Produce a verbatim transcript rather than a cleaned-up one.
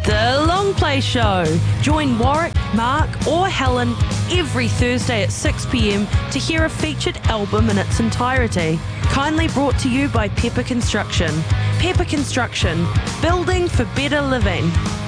The Long Play Show. Join Warwick, Mark or Helen every Thursday at six p m to hear a featured album in its entirety. Kindly brought to you by Pepper Construction. Pepper Construction, building for better living.